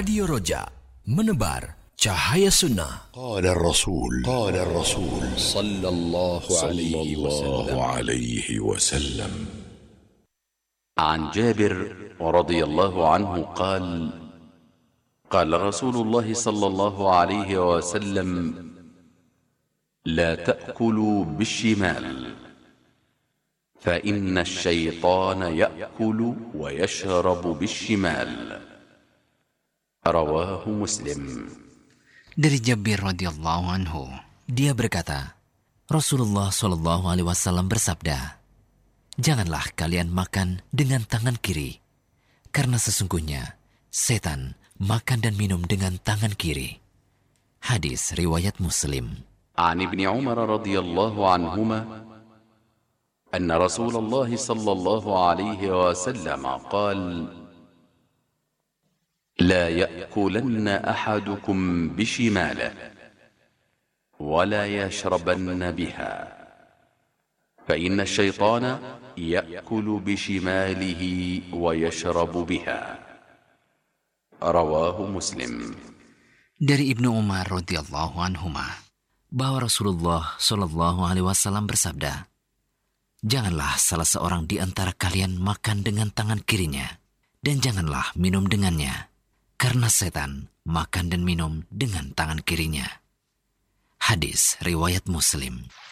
Radio Roja, menebar cahaya sunnah. قال الرسول صلى الله عليه وسلم. عن جابر رضي الله عنه قال: قال رسول الله صلى الله عليه وسلم: لا تأكلوا بالشمال فإن الشيطان يأكل ويشرب بالشمال. رواه مسلم. Dari Jabir radhiyallahu anhu, dia berkata, Rasulullah shallallahu alaihi wasallam bersabda, janganlah kalian makan dengan tangan kiri, karena sesungguhnya setan makan dan minum dengan tangan kiri. Hadis riwayat Muslim. عن ابن عمر رضي الله عنهما أن رسول الله صلى الله عليه وسلم قال: لا يأكلن أحدكم بشماله ولا يشربن بها فإن الشيطان يأكل بشماله ويشرب بها. رواه مسلم. Dari Ibnu Umar radhiyallahu anhuma bahwa Rasulullah shallallahu alaihi wasallam bersabda, janganlah salah seorang di antara kalian makan dengan tangan kirinya, dan janganlah minum dengannya, karena setan makan dan minum dengan tangan kirinya. Hadis riwayat Muslim.